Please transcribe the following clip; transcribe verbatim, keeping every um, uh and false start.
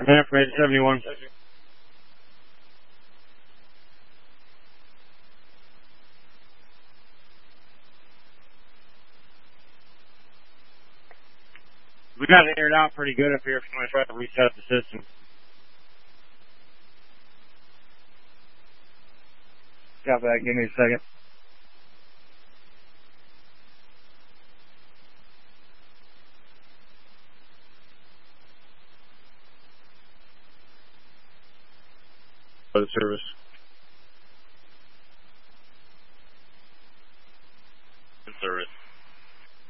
Yeah, for eight seventy-one. We got it aired out pretty good up here if you want to try to reset the system. Got that. Give me a second. For the service.